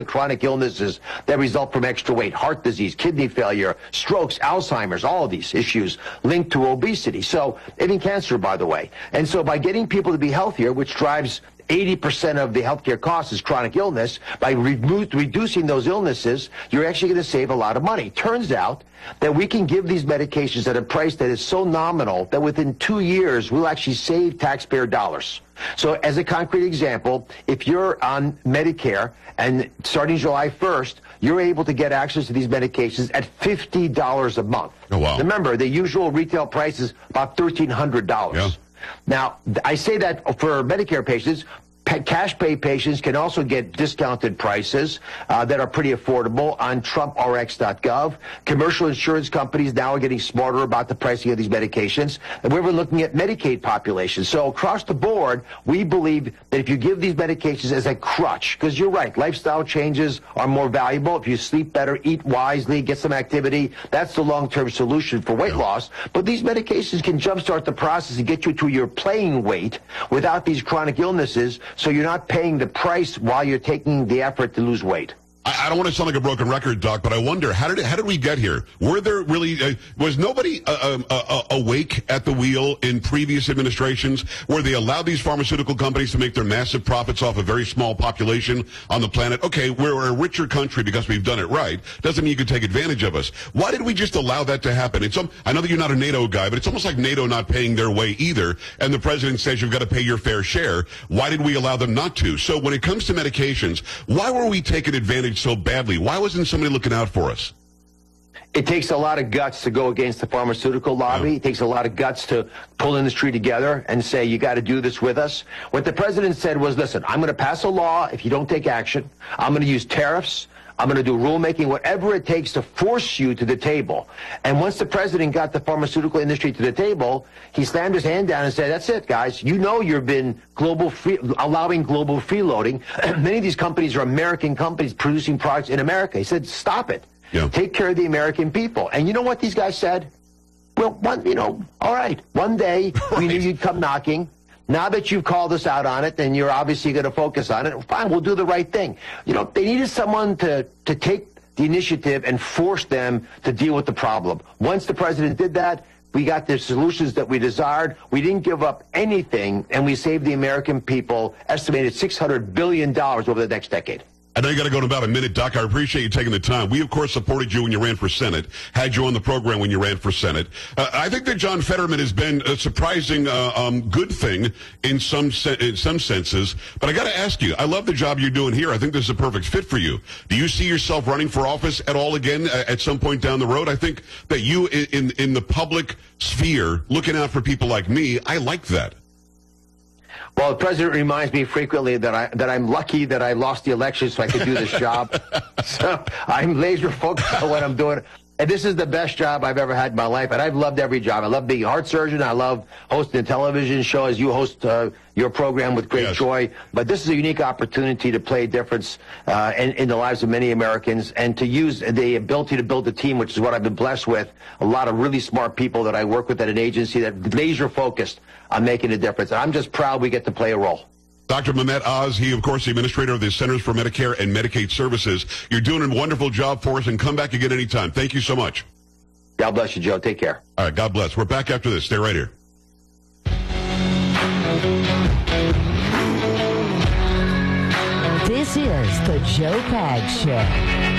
chronic illnesses that result from extra weight, heart disease, kidney failure, strokes, Alzheimer's, all of these issues linked to obesity. So, even cancer, by the way. And so by getting people to be healthier, which drives 80% of the healthcare cost is chronic illness, by reducing those illnesses, you're actually going to save a lot of money. Turns out that we can give these medications at a price that is so nominal that within 2 years, we'll actually save taxpayer dollars. So as a concrete example, if you're on Medicare and starting July 1st, you're able to get access to these medications at $50 a month. Oh, wow. Remember, the usual retail price is about $1,300. Yeah. Now, I say that for Medicare patients. Cash pay patients can also get discounted prices that are pretty affordable on TrumpRx.gov. Commercial insurance companies now are getting smarter about the pricing of these medications. And we're looking at Medicaid populations. So across the board, we believe that if you give these medications as a crutch, because you're right, lifestyle changes are more valuable. If you sleep better, eat wisely, get some activity, that's the long-term solution for weight loss. But these medications can jumpstart the process and get you to your playing weight without these chronic illnesses, so you're not paying the price while you're taking the effort to lose weight. I don't want to sound like a broken record, Doc, but I wonder, how did we get here? Were there really, was nobody awake at the wheel in previous administrations where they allowed these pharmaceutical companies to make their massive profits off a very small population on the planet? Okay, we're a richer country because we've done it right. Doesn't mean you can take advantage of us. Why did we just allow that to happen? I know that you're not a NATO guy, but it's almost like NATO not paying their way either, and the president says you've got to pay your fair share. Why did we allow them not to? So when it comes to medications, why were we taking advantage so badly? Why wasn't somebody looking out for us? It takes a lot of guts to go against the pharmaceutical lobby. Yeah. It takes a lot of guts to pull industry together and say, you got to do this with us. What the president said was, listen, I'm going to pass a law if you don't take action. I'm going to use tariffs. I'm going to do rulemaking, whatever it takes to force you to the table. And once the president got the pharmaceutical industry to the table, he slammed his hand down and said, that's it, guys. You know you've been allowing global freeloading. Many of these companies are American companies producing products in America. He said, stop it. Yeah. Take care of the American people. And you know what these guys said? Well, all right. One day we knew you'd come knocking. Now that you've called us out on it, then you're obviously going to focus on it. Fine, we'll do the right thing. They needed someone to take the initiative and force them to deal with the problem. Once the president did that, we got the solutions that we desired. We didn't give up anything, and we saved the American people estimated $600 billion over the next decade. I know you got to go in about a minute, Doc. I appreciate you taking the time. We, of course, supported you when you ran for Senate, had you on the program when you ran for Senate. I think that John Fetterman has been a surprising good thing in some senses. But I got to ask you, I love the job you're doing here. I think this is a perfect fit for you. Do you see yourself running for office at all again at some point down the road? I think that you, in the public sphere, looking out for people like me, I like that. Well, the president reminds me frequently that I'm lucky that I lost the election so I could do this job. So I'm laser focused on what I'm doing. And this is the best job I've ever had in my life. And I've loved every job. I love being a heart surgeon. I love hosting a television show as you host your program with great joy. But this is a unique opportunity to play a difference in the lives of many Americans and to use the ability to build a team, which is what I've been blessed with. A lot of really smart people that I work with at an agency that laser focused on making a difference. And I'm just proud we get to play a role. Dr. Mehmet Oz, he, of course, the administrator of the Centers for Medicare and Medicaid Services. You're doing a wonderful job for us, and come back again anytime. Thank you so much. God bless you, Joe. Take care. All right, God bless. We're back after this. Stay right here. This is the Joe Pags Show.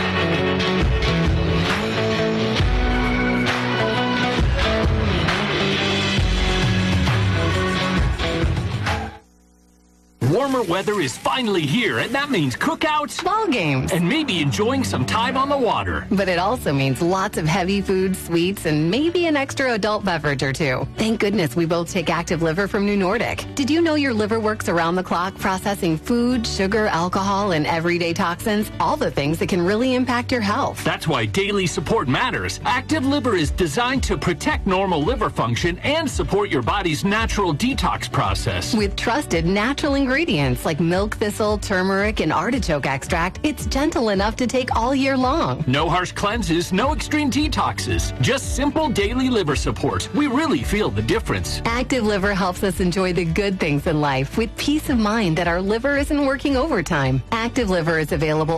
Warmer weather is finally here, and that means cookouts, ball games, and maybe enjoying some time on the water. But it also means lots of heavy food, sweets, and maybe an extra adult beverage or two. Thank goodness we both take Active Liver from New Nordic. Did you know your liver works around the clock processing food, sugar, alcohol, and everyday toxins? All the things that can really impact your health. That's why daily support matters. Active Liver is designed to protect normal liver function and support your body's natural detox process. With trusted natural ingredients ingredients like milk thistle, turmeric, and artichoke extract, it's gentle enough to take all year long. No harsh cleanses, no extreme detoxes. Just simple daily liver support. We really feel the difference. Active Liver helps us enjoy the good things in life with peace of mind that our liver isn't working overtime. Active Liver is available